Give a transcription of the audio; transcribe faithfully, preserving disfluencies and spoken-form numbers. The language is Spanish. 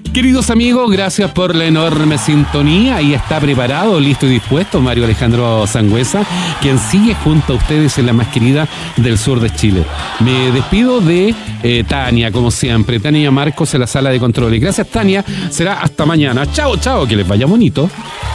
Queridos amigos, gracias por la enorme sintonía. Ahí está preparado, listo y dispuesto Mario Alejandro Sangüesa, quien sigue junto a ustedes en la más querida del sur de Chile. Me despido de eh, Tania, como siempre. Tania Marcos en la sala de controles. Gracias, Tania. Será hasta mañana. Chao, chao, que les vaya bonito.